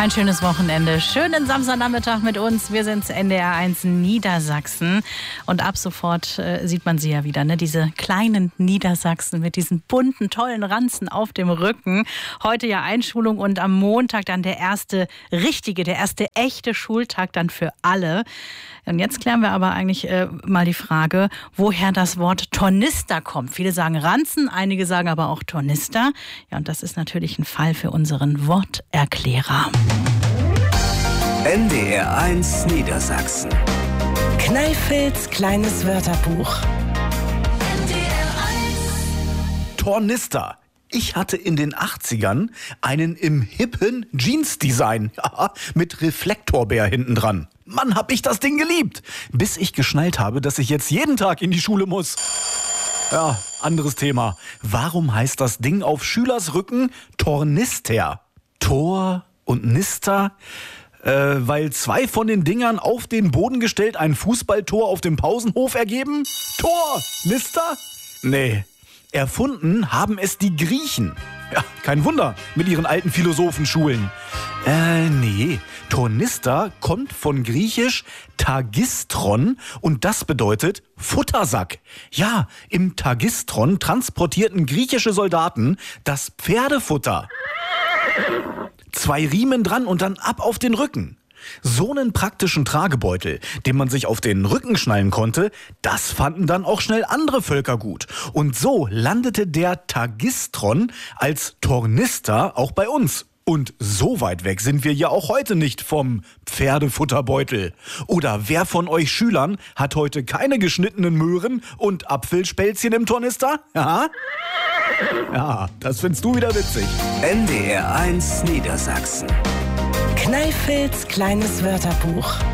Ein schönes Wochenende. Schönen Samstagnachmittag mit uns. Wir sind NDR1 Niedersachsen. Und ab sofort sieht man sie ja wieder, ne? Diese kleinen Niedersachsen mit diesen bunten, tollen Ranzen auf dem Rücken. Heute ja Einschulung und am Montag dann der erste echte Schultag dann für alle. Und jetzt klären wir aber eigentlich mal die Frage, woher das Wort Tornister kommt. Viele sagen Ranzen, einige sagen aber auch Tornister. Ja, und das ist natürlich ein Fall für unseren Worterklärer. NDR1 Niedersachsen. Kneifels kleines Wörterbuch. Tornister. Ich hatte in den 80ern einen im hippen Jeans-Design, mit Reflektorbär hinten dran. Mann, hab ich das Ding geliebt, bis ich geschnallt habe, dass ich jetzt jeden Tag in die Schule muss. Ja, anderes Thema. Warum heißt das Ding auf Schülers Rücken Tornister? Tor und Nister? Weil zwei von den Dingern auf den Boden gestellt ein Fußballtor auf dem Pausenhof ergeben? Tor, Nister? Nee. Erfunden haben es die Griechen. Ja, kein Wunder, mit ihren alten Philosophenschulen. Nee. Tornister kommt von griechisch Tagistron und das bedeutet Futtersack. Ja, im Tagistron transportierten griechische Soldaten das Pferdefutter. 2 Riemen dran und dann ab auf den Rücken. So einen praktischen Tragebeutel, den man sich auf den Rücken schnallen konnte, das fanden dann auch schnell andere Völker gut. Und so landete der Tagistron als Tornister auch bei uns. Und so weit weg sind wir ja auch heute nicht vom Pferdefutterbeutel. Oder wer von euch Schülern hat heute keine geschnittenen Möhren und Apfelspälzchen im Tornister? Ja? Ja, das findest du wieder witzig. NDR1 Niedersachsen. Kneifels kleines Wörterbuch.